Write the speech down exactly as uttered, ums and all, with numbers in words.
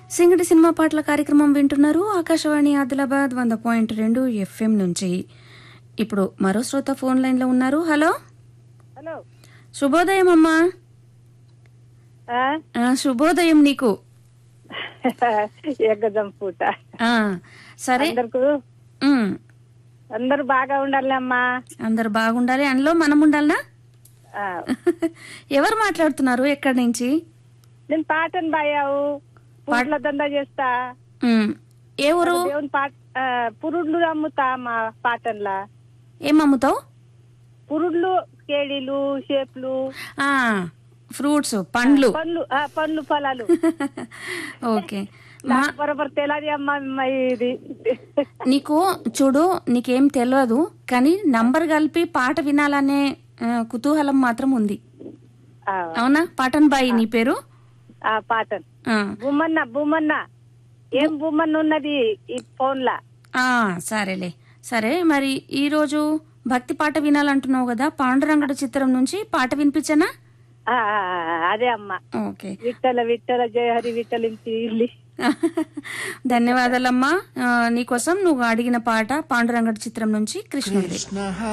సింగటి cinema పాటల కార్యక్రమం వింటున్నారు ఆకాశవాణి ఆదిలాబాద్ వంద పాయింట్ రెండు ఎఫ్ఎం నుంచి. ఇప్పుడు మరో శ్రోత ఫోన్ లైన్ లో ఉన్నారు. హలో హలో శుభోదయం అమ్మా. ఆ? ఆ, శుభోదయం నీకు. ఎగ్గదం పూట ఆ, సరే. అందరికి ఉమ్, అందరు బాగా ఉండాలి అమ్మా. అందరు బాగుండాలి, అందులో మనం ఉండాలనా? ఆ, ఎవరు మాట్లాడుతున్నారు, ఎక్కడి నుంచి? నేను పాటను బాయావు పురుడ్ల దందా చేస్తా. ఉమ్, ఏ ఊరు? దేవుని పాట ఆ, పురుడ్లు అమ్ముతా మా పాటన్లా. ఏం అమ్ముతావు? పురుడ్లు, కేడీలు, షేప్లు, ఆ, ఫ్రూట్స్, పండ్లు. పండ్లు ఆ, పండ్లు ఫలాలు. ఓకే మా బరోబర్ తెలాది అమ్మా మా ఇది. నీకు చూడు, నీకేం తెలియదు కానీ నంబర్ కలిపి పాట వినాలనే ఆ, కుతూహలం మాత్రం ఉంది. ఆ, అవునా? పాటన్ బాయి నీ పేరు? ఆ పాటన్ ఆ, బుమ్మన్న బుమ్మన్న ఏం బుమ్మన్న ఉన్నది ఈ ఫోన్ లా. ఆ, సరేలే. సరే, మరి ఈ రోజు భక్తి పాట వినాలంటున్నావు కదా, పాండురంగడు చిత్రం నుంచి పాట వినిపించనా? ఆ, ఆ, ఆ, అదే అమ్మా. ఓకే. విట్టల విట్టల జయహరి విట్టలించి ఇల్లి. ధన్యవాదాలమ్మా. ఆ, నీకోసం నువ్వు అడిగిన పాట పాండురంగడు చిత్రం నుంచి కృష్ణుడిది.